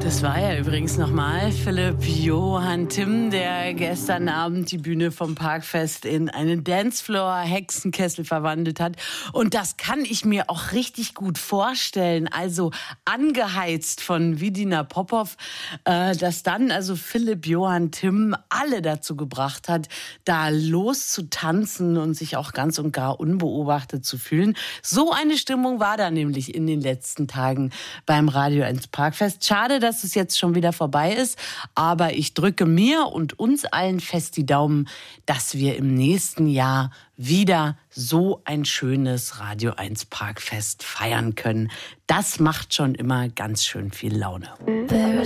Das war ja übrigens nochmal Philipp Johann Timm, der gestern Abend die Bühne vom Parkfest in einen Dancefloor-Hexenkessel verwandelt hat. Und das kann ich mir auch richtig gut vorstellen. Also angeheizt von Vidina Popov, dass dann also Philipp Johann Timm alle dazu gebracht hat, da loszutanzen und sich auch ganz und gar unbeobachtet zu fühlen. So eine Stimmung war da nämlich in den letzten Tagen beim Radio 1 Parkfest. Schade, dass es jetzt schon wieder vorbei ist, aber ich drücke mir und uns allen fest die Daumen, dass wir im nächsten Jahr wieder so ein schönes Radio 1 Parkfest feiern können. Das macht schon immer ganz schön viel Laune.